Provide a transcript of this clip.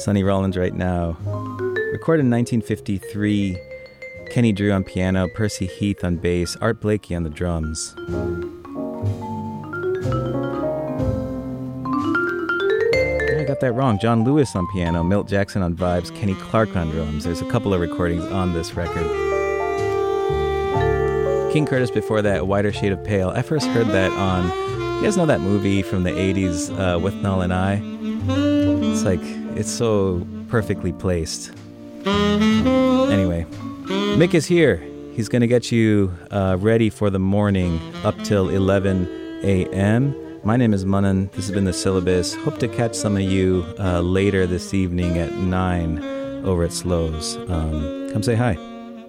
Sonny Rollins right now. Recorded in 1953. Kenny Drew on piano, Percy Heath on bass, Art Blakey on the drums. I got that wrong. John Lewis on piano, Milt Jackson on vibes, Kenny Clark on drums. There's a couple of recordings on this record. King Curtis before that, Whiter Shade of Pale. I first heard that on, you guys know that movie from the 80s, With Null and I? It's like, it's so perfectly placed. Anyway, Mick is here. He's going to get you ready for the morning up till 11 a.m. My name is Manan. This has been The Syllabus. Hope to catch some of you later this evening at 9 over at Slows. Come say hi.